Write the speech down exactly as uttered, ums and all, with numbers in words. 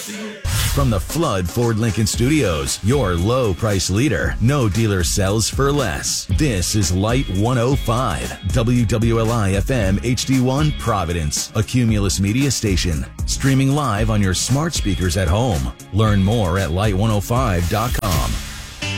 From the Flood Ford Lincoln Studios, your low price leader. No dealer sells for less. This is Light one oh five, W W L I F M H D one Providence, a Cumulus media station. Streaming live on your smart speakers at home. Learn more at light one oh five dot com.